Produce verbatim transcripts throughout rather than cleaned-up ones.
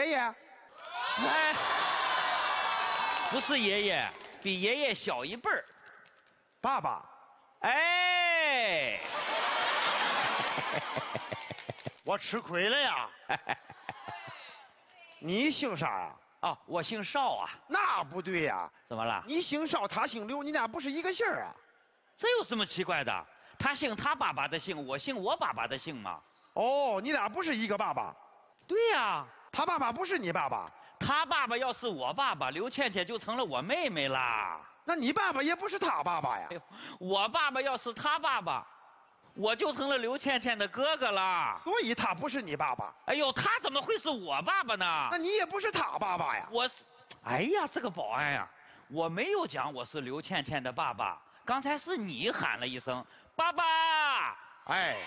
爷爷？ 哎，不是爷爷，比爷爷小一辈儿。 爸爸。 哎， 我吃亏了呀。你姓啥呀？ 哦，我姓邵啊。 那不对呀。 怎么了？ 你姓邵，他姓刘，你俩不是一个姓儿啊？ 这有什么奇怪的？他姓他爸爸的姓，我姓我爸爸的姓嘛。 哦，你俩不是一个爸爸。 对呀、啊。 他爸爸不是你爸爸。 他爸爸要是我爸爸，刘倩倩就成了我妹妹啦。 那你爸爸也不是他爸爸呀。 哎呦，我爸爸要是他爸爸，我就成了刘倩倩的哥哥啦。 所以他不是你爸爸。 哎呦，他怎么会是我爸爸呢？ 那你也不是他爸爸呀。 我是，哎呀，这个保安呀，我没有讲我是刘倩倩的爸爸，刚才是你喊了一声爸爸。 哎，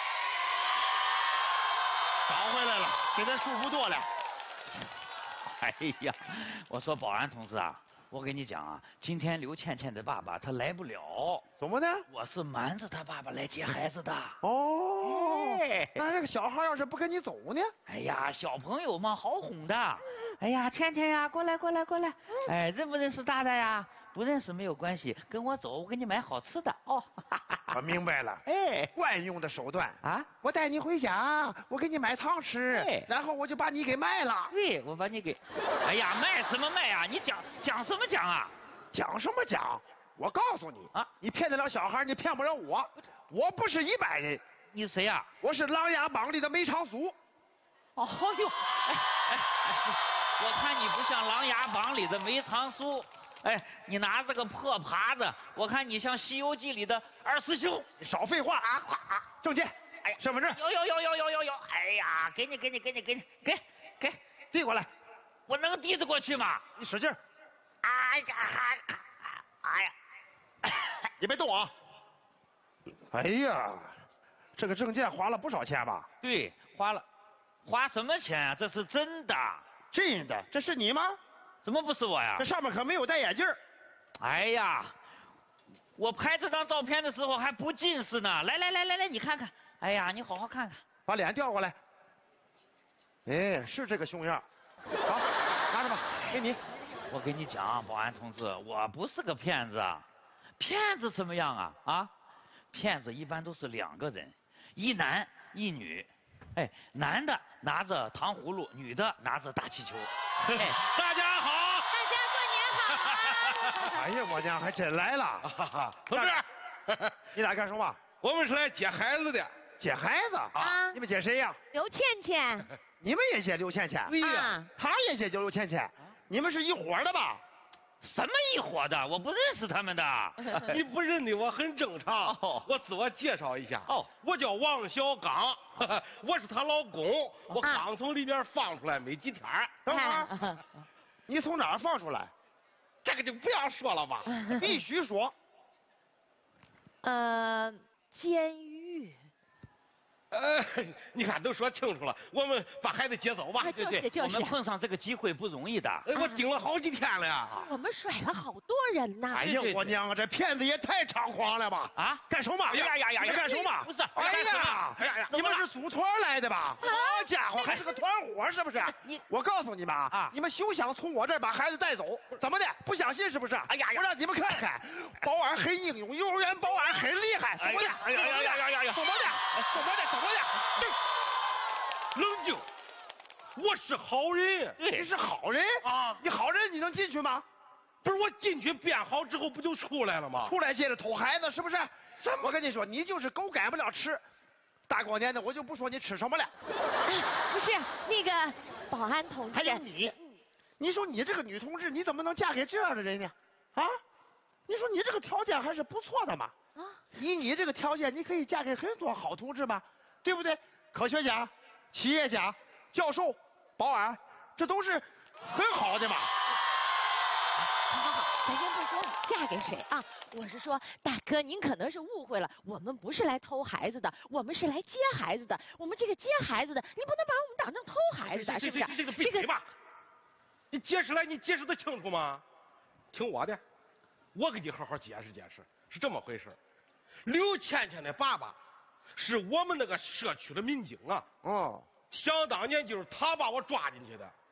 找回来了，现在舒服多了。 哎呀，我说保安同志啊，我跟你讲啊，今天刘倩倩的爸爸他来不了。 怎么的？ 我是瞒着他爸爸来接孩子的。 哦。 哎， 那这个小孩要是不跟你走呢？ 哎呀，小朋友嘛，好哄的。哎呀，倩倩呀，过来过来过来。哎，认不认识大大呀？不认识没有关系，跟我走，我给你买好吃的哦。 我明白了。 哎， 惯用的手段啊！ 我带你回家，我给你买糖吃，然后我就把你给卖了。 对，我把你给……哎呀，卖什么卖啊？你讲讲什么讲啊？ 讲什么讲？我告诉你啊， 你骗得了小孩，你骗不了我。我不是一般人。 你谁呀、啊？ 我是《琅琊榜》里的梅长苏。 哦呦，哎哎哎，我看你不像《琅琊榜》里的梅长苏。哎，你拿这个破耙子，我看你像《西游记》里的二师兄。 你少废话啊！啊，证件， 哎呀， 身份证。 有有有有有有有！哎呀，给你给你给你给你给给， 递过来。 我能递得过去吗？ 你使劲。 哎呀，哎呀， 你别动啊！哎呀，这个证件花了不少钱吧？ 对，花了，花什么钱啊？这是真的。 真的？这是你吗？ 怎么不是我呀？ 这上面可没有戴眼镜。 哎呀，我拍这张照片的时候还不近视呢。来来来来来，你看看。哎呀，你好好看看。 把脸调过来。哎，是这个熊样。好，拿着吧，给你。 我跟你讲，保安同志，我不是个骗子。骗子怎么样啊？啊，骗子一般都是两个人，一男一女。哎，男的拿着糖葫芦，女的拿着大气球。 哎，大家好， 大家过年好。 哎呀，我娘还真来了， 同志， 你俩干什么？ 我们是来接孩子的。 接孩子啊？ 你们接谁呀？ 刘倩倩。 你们也接刘倩倩？ 对呀， 啊、 他也接刘倩倩，你们是一伙的吧？ 什么一伙的？我不认识他们的。 你不认得我很正常。 哦、 我自我介绍一下。 哦， 我叫王小刚，我是她老公。我刚从里边放出来没几天。 等会儿，你从哪儿放出来？ 这个就不要说了吧， 必须说。 呃，监狱。 呃，你看都说清楚了，我们把孩子接走吧。 就是就是， 我们碰上这个机会不容易的。 哎，我盯了好几天了呀。 我们甩了好多人呢。 哎呀，我娘啊，这骗子也太猖狂了吧！ 啊， 干什么？ 哎呀呀呀呀！ 干什么？ 不是， 哎呀，哎呀呀！你们是组团来的吧？好家伙，还是个团伙，是不是？ 你， 我告诉你们啊，你们休想从我这儿把孩子带走，怎么的？不相信是不是？哎呀，我让你们看看，保安很英勇，幼儿园保安很厉害，怎么的？ 哎呀呀呀呀呀！ 怎么的？怎么的？怎么的？ 冷静，我是好人。 你是好人啊？ 你好人，你能进去吗？ 不是，我进去变好之后不就出来了吗？ 出来接着偷孩子，是不是？我跟你说，你就是狗改不了吃。大过年的，我就不说你吃什么了。 不是那个保安同志， 还有你，你说你这个女同志，你怎么能嫁给这样的人呢？啊？你说你这个条件还是不错的嘛。啊？以你这个条件，你可以嫁给很多好同志嘛，对不对？科学家、企业家、教授、保安，这都是很好的嘛。 好好好，咱先不说你嫁给谁啊，我是说大哥，您可能是误会了，我们不是来偷孩子的，我们是来接孩子的。我们这个接孩子的，你不能把我们当成偷孩子的，是不是？ 这个闭嘴吧！你解释来，你解释得清楚吗？听我的，我给你好好解释解释，是这么回事。刘倩倩的爸爸是我们那个社区的民警啊。 哦， 想当年就是他把我抓进去的。